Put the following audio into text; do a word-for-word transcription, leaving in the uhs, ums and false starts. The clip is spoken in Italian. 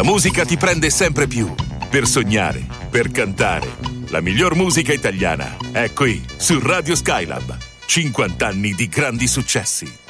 La musica ti prende sempre più. Per sognare, per cantare. La miglior musica italiana è qui, su Radio Skylab. cinquanta anni di grandi successi.